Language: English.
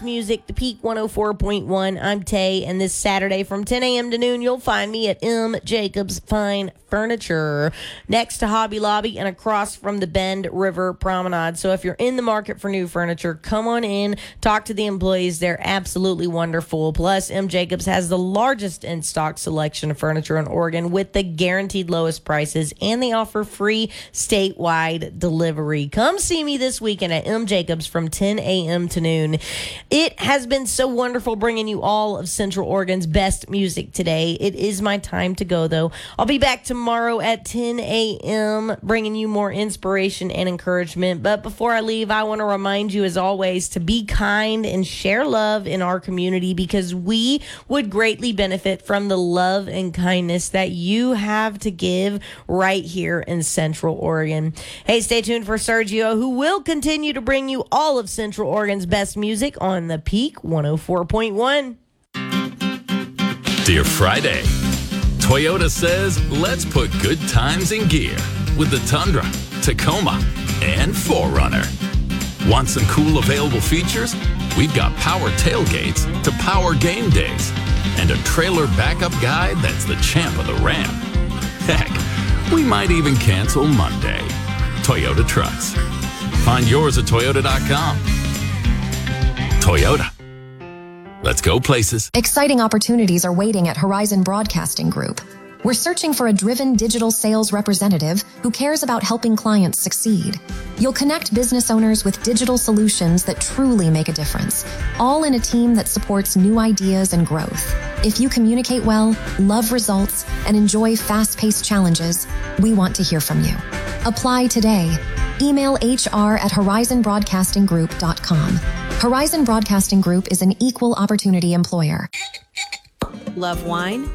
best music, the Peak 104.1. I'm Tay, and this Saturday from 10 a.m. to noon, you'll find me at M. Jacobs Fine Furniture, next to Hobby Lobby and across from the Bend River Promenade. So if you're in the market for new furniture, come on in, talk to the employees. They're absolutely wonderful. Plus, M. Jacobs has the largest in-stock selection of furniture in Oregon with the guaranteed lowest prices, and they offer free statewide delivery. Come see me this weekend at M. Jacobs from 10 a.m. to noon. It has been so wonderful bringing you all of Central Oregon's best music today. It is my time to go, though. I'll be back tomorrow at 10 a.m. bringing you more inspiration and encouragement. But before I leave, I want to remind you, as always, to be kind and share love in our community, because we would greatly benefit from the love and kindness that you have to give right here in Central Oregon. Hey, stay tuned for Sergio, who will continue to bring you all of Central Oregon's best music on the Peak 104.1. Dear Friday, Toyota says let's put good times in gear with the Tundra, Tacoma, and 4Runner. Want some cool available features? We've got power tailgates to power game days and a trailer backup guide that's the champ of the ramp. Heck, we might even cancel Monday. Toyota Trucks. Find yours at Toyota.com. Toyota. Let's go places. Exciting opportunities are waiting at Horizon Broadcasting Group. We're searching for a driven digital sales representative who cares about helping clients succeed. You'll connect business owners with digital solutions that truly make a difference, all in a team that supports new ideas and growth. If you communicate well, love results, and enjoy fast-paced challenges, we want to hear from you. Apply today. Email hr@horizonbroadcastinggroup.com. Horizon Broadcasting Group is an equal opportunity employer. Love wine?